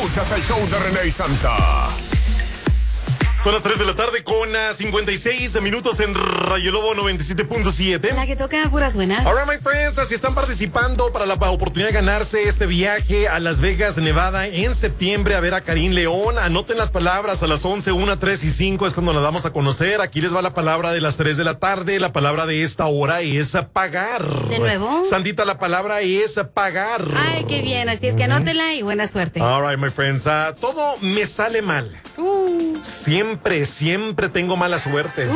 Escuchas el show de René y Santa. Son las 3 de la tarde con 56 minutos en Rayo Lobo 97.7. La que toca puras buenas. All right, my friends, si están participando para la oportunidad de ganarse este viaje a Las Vegas, Nevada, en septiembre a ver a Karim León, anoten las palabras a las 11, 1, 3 y 5 es cuando las damos a conocer. Aquí les va la palabra de las 3 de la tarde. La palabra de esta hora es pagar. ¿De nuevo? Sandita, la palabra es pagar. Ay, qué bien. Así es que anótela y buena suerte. All right, my friends. Todo me sale mal. Siempre tengo mala suerte.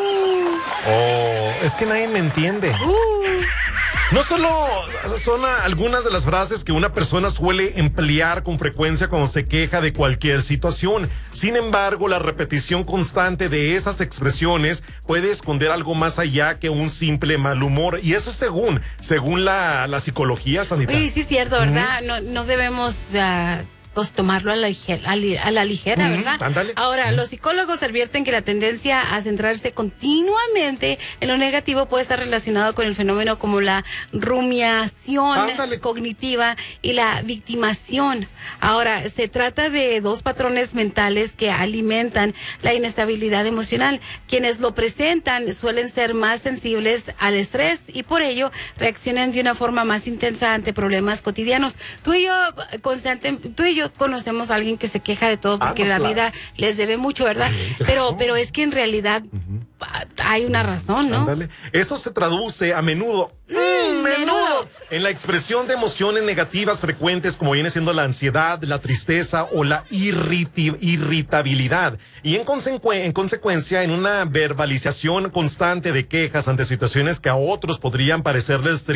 Es que nadie me entiende. No solo son algunas de las frases que una persona suele emplear con frecuencia cuando se queja de cualquier situación. Sin embargo, la repetición constante de esas expresiones puede esconder algo más allá que un simple mal humor. Y eso es según la psicología, Sanita. Sí, es cierto, ¿verdad? No debemos... pues tomarlo a la ligera, ¿verdad? Ándale. Ahora, los psicólogos advierten que la tendencia a centrarse continuamente en lo negativo puede estar relacionado con el fenómeno como la rumiación cognitiva y la victimación. Ahora, se trata de dos patrones mentales que alimentan la inestabilidad emocional. Quienes lo presentan suelen ser más sensibles al estrés y por ello reaccionan de una forma más intensa ante problemas cotidianos. Tú y yo conocemos a alguien que se queja de todo porque la vida les debe mucho, ¿verdad? Pero es que en realidad hay una razón, ¿no? Ándale. Eso se traduce a menudo en la expresión de emociones negativas frecuentes como viene siendo la ansiedad, la tristeza o la irritabilidad. Y en consecuencia, en una verbalización constante de quejas ante situaciones que a otros podrían parecerles